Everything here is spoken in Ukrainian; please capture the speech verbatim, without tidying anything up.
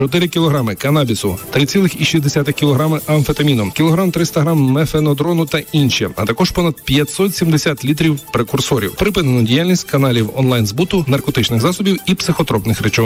чотири кілограми канабісу, три цілих шість десятих кілограми амфетаміну, кілограм триста грам мефенодрону та інші, а також понад п'ятсот сімдесят літрів прекурсорів. Припинено діяльність каналів онлайн-збуту наркотичних засобів і психотропних речовин.